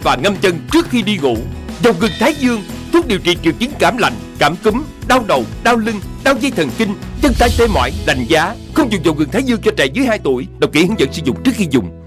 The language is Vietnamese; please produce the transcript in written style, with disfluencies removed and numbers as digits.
và ngâm chân trước khi đi ngủ. Dầu gừng Thái Dương, thuốc điều trị triệu chứng cảm lạnh, cảm cúm, đau đầu, đau lưng, đau dây thần kinh, chân tay tê mỏi, lạnh giá. Không dùng dầu gừng Thái Dương cho trẻ dưới 2 tuổi. Đọc kỹ hướng dẫn sử dụng trước khi dùng.